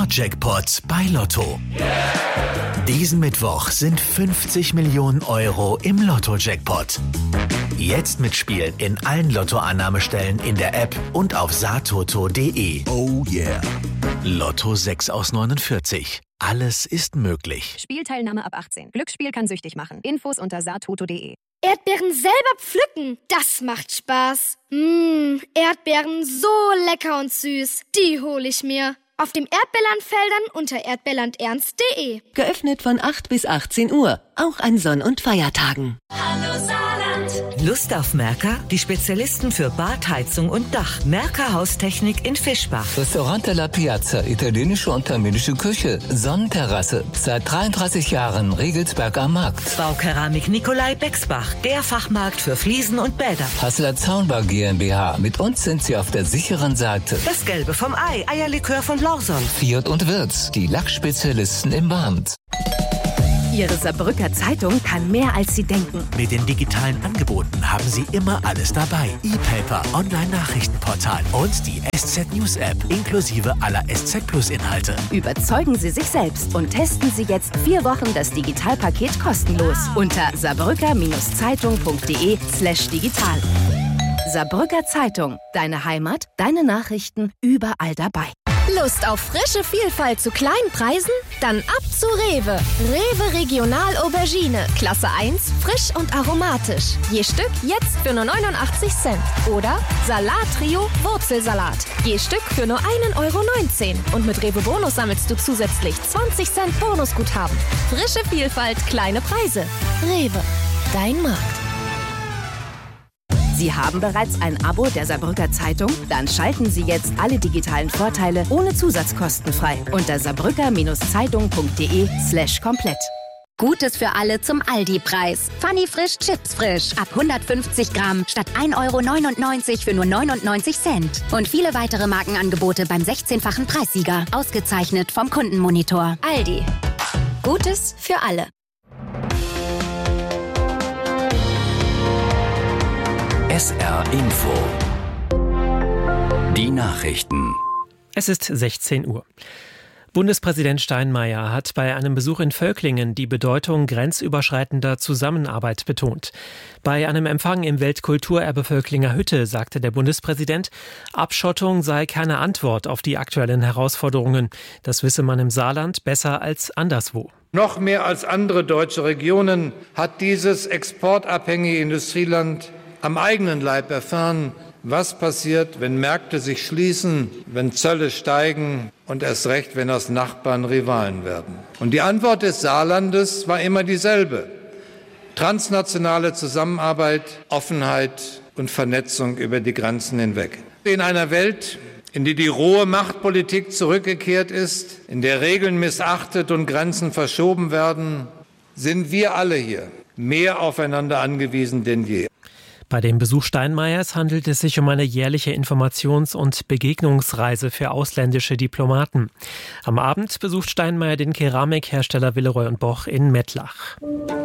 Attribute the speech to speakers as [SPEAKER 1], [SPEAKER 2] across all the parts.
[SPEAKER 1] Rekordjackpot bei Lotto. Diesen Mittwoch sind 50 Millionen Euro im Lotto-Jackpot. Jetzt mitspielen in allen Lottoannahmestellen in der App und auf satoto.de.
[SPEAKER 2] Oh yeah.
[SPEAKER 1] Lotto 6 aus 49. Alles ist möglich.
[SPEAKER 3] Spielteilnahme ab 18. Glücksspiel kann süchtig machen. Infos unter satoto.de.
[SPEAKER 4] Erdbeeren selber pflücken, das macht Spaß. Erdbeeren so lecker und süß, die hole ich mir. Auf dem Erdbeerlandfeldern unter erdbeerlandernst.de.
[SPEAKER 5] Geöffnet von 8 bis 18 Uhr, auch an Sonn- und Feiertagen.
[SPEAKER 6] Hallo Saarland.
[SPEAKER 7] Lust auf Merca? Die Spezialisten für Bad, Heizung und Dach. Merca Haustechnik in Fischbach.
[SPEAKER 8] Restaurant La Piazza, italienische und tamilische Küche. Sonnenterrasse, seit 33 Jahren Regelsberg am Markt.
[SPEAKER 7] Baukeramik Nikolai Bexbach, der Fachmarkt für Fliesen und Bäder.
[SPEAKER 8] Hassler Zaunbau GmbH, mit uns sind Sie auf der sicheren Seite.
[SPEAKER 7] Das Gelbe vom Ei, Eierlikör von Lawson.
[SPEAKER 8] Fiat und Wirtz, die Lackspezialisten im Band.
[SPEAKER 9] Ihre Saarbrücker Zeitung kann mehr, als Sie denken.
[SPEAKER 1] Mit den digitalen Angeboten haben Sie immer alles dabei. E-Paper, Online-Nachrichtenportal und die SZ News App inklusive aller SZ Plus Inhalte.
[SPEAKER 9] Überzeugen Sie sich selbst und testen Sie jetzt 4 Wochen das Digitalpaket kostenlos unter saarbrücker-zeitung.de/digital. Saarbrücker Zeitung. Deine Heimat, deine Nachrichten überall dabei.
[SPEAKER 4] Lust auf frische Vielfalt zu kleinen Preisen? Dann ab zu Rewe. Rewe Regional Aubergine. Klasse 1, frisch und aromatisch. Je Stück jetzt für nur 89 Cent. Oder Salat Trio Wurzelsalat. Je Stück für nur 1,19 €. Und mit Rewe Bonus sammelst du zusätzlich 20 Cent Bonusguthaben. Frische Vielfalt, kleine Preise. Rewe, dein Markt.
[SPEAKER 9] Sie haben bereits ein Abo der Saarbrücker Zeitung? Dann schalten Sie jetzt alle digitalen Vorteile ohne Zusatzkosten frei unter saarbrücker-zeitung.de/komplett.
[SPEAKER 3] Gutes für alle zum Aldi-Preis. Funny Frisch Chips Frisch ab 150 Gramm statt 1,99 € für nur 99 Cent. Und viele weitere Markenangebote beim 16-fachen Preissieger. Ausgezeichnet vom Kundenmonitor. Aldi. Gutes für alle.
[SPEAKER 2] SR Info. Die Nachrichten.
[SPEAKER 10] Es ist 16 Uhr. Bundespräsident Steinmeier hat bei einem Besuch in Völklingen die Bedeutung grenzüberschreitender Zusammenarbeit betont. Bei einem Empfang im Weltkulturerbe Völklinger Hütte sagte der Bundespräsident, Abschottung sei keine Antwort auf die aktuellen Herausforderungen. Das wisse man im Saarland besser als anderswo.
[SPEAKER 11] Noch mehr als andere deutsche Regionen hat dieses exportabhängige Industrieland am eigenen Leib erfahren, was passiert, wenn Märkte sich schließen, wenn Zölle steigen und erst recht, wenn aus Nachbarn Rivalen werden. Und die Antwort des Saarlandes war immer dieselbe. Transnationale Zusammenarbeit, Offenheit und Vernetzung über die Grenzen hinweg. In einer Welt, in der die rohe Machtpolitik zurückgekehrt ist, in der Regeln missachtet und Grenzen verschoben werden, sind wir alle hier mehr aufeinander angewiesen denn je.
[SPEAKER 10] Bei dem Besuch Steinmeiers handelt es sich um eine jährliche Informations- und Begegnungsreise für ausländische Diplomaten. Am Abend besucht Steinmeier den Keramikhersteller Villeroy & Boch in Mettlach.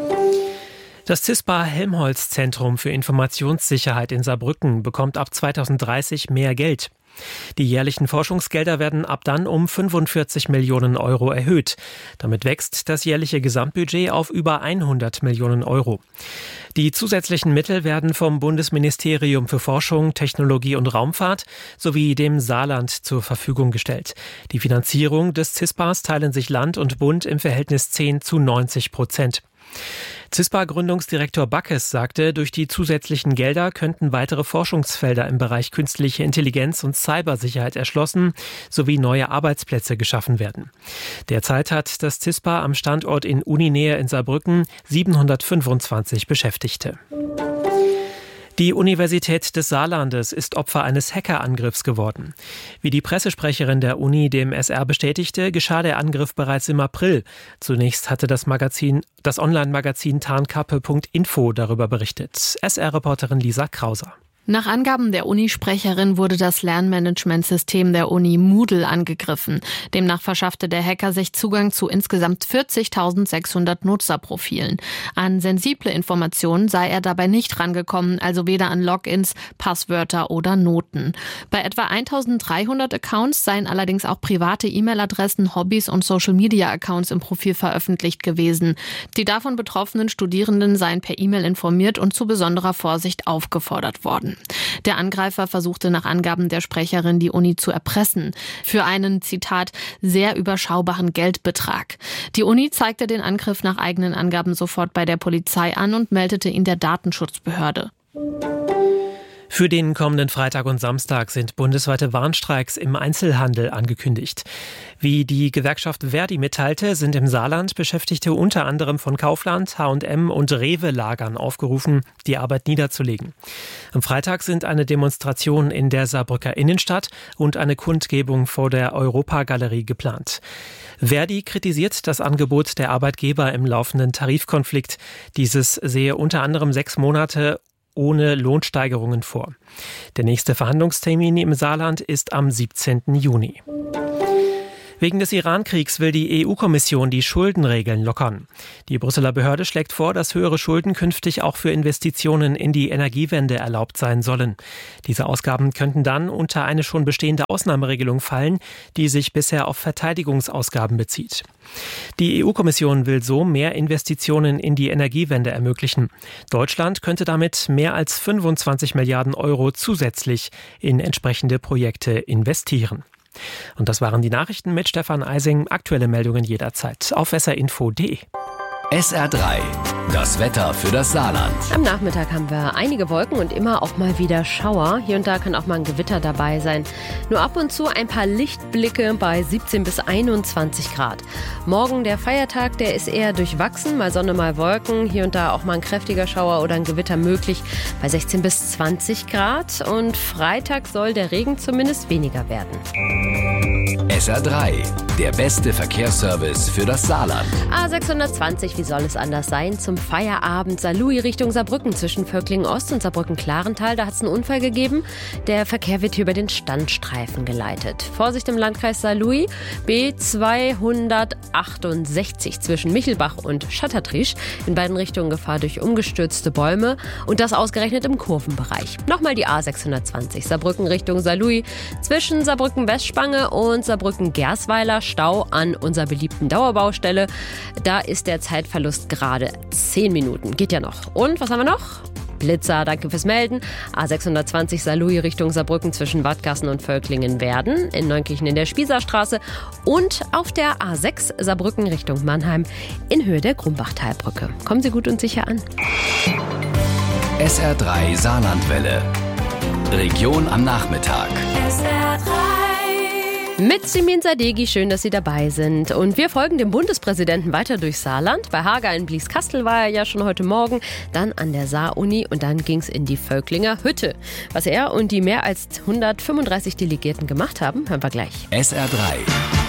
[SPEAKER 10] Das CISPA Helmholtz-Zentrum für Informationssicherheit in Saarbrücken bekommt ab 2030 mehr Geld. Die jährlichen Forschungsgelder werden ab dann um 45 Millionen € erhöht. Damit wächst das jährliche Gesamtbudget auf über 100 Millionen €. Die zusätzlichen Mittel werden vom Bundesministerium für Forschung, Technologie und Raumfahrt sowie dem Saarland zur Verfügung gestellt. Die Finanzierung des CISPAs teilen sich Land und Bund im Verhältnis 10:90%. CISPA-Gründungsdirektor Backes sagte, durch die zusätzlichen Gelder könnten weitere Forschungsfelder im Bereich künstliche Intelligenz und Cybersicherheit erschlossen sowie neue Arbeitsplätze geschaffen werden. Derzeit hat das CISPA am Standort in Uninähe in Saarbrücken 725 Beschäftigte. Die Universität des Saarlandes ist Opfer eines Hackerangriffs geworden. Wie die Pressesprecherin der Uni dem SR bestätigte, geschah der Angriff bereits im April. Zunächst hatte das Online-Magazin tarnkappe.info darüber berichtet. SR-Reporterin Lisa Krauser.
[SPEAKER 12] Nach Angaben der Unisprecherin wurde das Lernmanagementsystem der Uni Moodle angegriffen. Demnach verschaffte der Hacker sich Zugang zu insgesamt 40.600 Nutzerprofilen. An sensible Informationen sei er dabei nicht rangekommen, also weder an Logins, Passwörter oder Noten. Bei etwa 1.300 Accounts seien allerdings auch private E-Mail-Adressen, Hobbys und Social-Media-Accounts im Profil veröffentlicht gewesen. Die davon betroffenen Studierenden seien per E-Mail informiert und zu besonderer Vorsicht aufgefordert worden. Der Angreifer versuchte nach Angaben der Sprecherin, die Uni zu erpressen. Für einen, Zitat, sehr überschaubaren Geldbetrag. Die Uni zeigte den Angriff nach eigenen Angaben sofort bei der Polizei an und meldete ihn der Datenschutzbehörde.
[SPEAKER 10] Für den kommenden Freitag und Samstag sind bundesweite Warnstreiks im Einzelhandel angekündigt. Wie die Gewerkschaft Verdi mitteilte, sind im Saarland Beschäftigte unter anderem von Kaufland, H&M und Rewe-Lagern aufgerufen, die Arbeit niederzulegen. Am Freitag sind eine Demonstration in der Saarbrücker Innenstadt und eine Kundgebung vor der Europagalerie geplant. Verdi kritisiert das Angebot der Arbeitgeber im laufenden Tarifkonflikt. Dieses sehe unter anderem 6 Monate ohne Lohnsteigerungen vor. Der nächste Verhandlungstermin im Saarland ist am 17. Juni. Wegen des Iran-Kriegs will die EU-Kommission die Schuldenregeln lockern. Die Brüsseler Behörde schlägt vor, dass höhere Schulden künftig auch für Investitionen in die Energiewende erlaubt sein sollen. Diese Ausgaben könnten dann unter eine schon bestehende Ausnahmeregelung fallen, die sich bisher auf Verteidigungsausgaben bezieht. Die EU-Kommission will so mehr Investitionen in die Energiewende ermöglichen. Deutschland könnte damit mehr als 25 Milliarden Euro zusätzlich in entsprechende Projekte investieren. Und das waren die Nachrichten mit Stefan Eising. Aktuelle Meldungen jederzeit auf srinfo.de.
[SPEAKER 2] SR3, das Wetter für das Saarland.
[SPEAKER 13] Am Nachmittag haben wir einige Wolken und immer auch mal wieder Schauer. Hier und da kann auch mal ein Gewitter dabei sein. Nur ab und zu ein paar Lichtblicke bei 17 bis 21 Grad. Morgen der Feiertag, der ist eher durchwachsen. Mal Sonne, mal Wolken. Hier und da auch mal ein kräftiger Schauer oder ein Gewitter möglich bei 16 bis 20 Grad. Und Freitag soll der Regen zumindest weniger werden.
[SPEAKER 2] SR3, der beste Verkehrsservice für das Saarland.
[SPEAKER 13] A620, wie soll es anders sein? Zum Feierabend Saarlouis Richtung Saarbrücken zwischen Völklingen Ost und Saarbrücken-Klarental. Da hat es einen Unfall gegeben. Der Verkehr wird hier über den Standstreifen geleitet. Vorsicht im Landkreis Saarlouis. B268 zwischen Michelbach und Schottertrisch. In beiden Richtungen Gefahr durch umgestürzte Bäume. Und das ausgerechnet im Kurvenbereich. Nochmal die A620. Saarbrücken Richtung Saarlouis zwischen Saarbrücken-Westspange und Saarbrücken-Gersweiler. Stau an unserer beliebten Dauerbaustelle. Da ist der Zeitverlust gerade 10 Minuten. Geht ja noch. Und was haben wir noch? Blitzer, danke fürs Melden. A620 Saarlouis Richtung Saarbrücken zwischen Wattgassen und Völklingen-Werden. In Neunkirchen in der Spießerstraße. Und auf der A6 Saarbrücken Richtung Mannheim in Höhe der Grumbachtalbrücke. Kommen Sie gut und sicher an.
[SPEAKER 2] SR3 Saarlandwelle. Region am Nachmittag.
[SPEAKER 6] SR3.
[SPEAKER 13] Mit Simin Sadeghi, schön, dass Sie dabei sind. Und wir folgen dem Bundespräsidenten weiter durchs Saarland. Bei Haga in Blieskastel war er ja schon heute Morgen, dann an der Saar-Uni und dann ging es in die Völklinger Hütte. Was er und die mehr als 135 Delegierten gemacht haben, hören wir gleich.
[SPEAKER 2] SR3.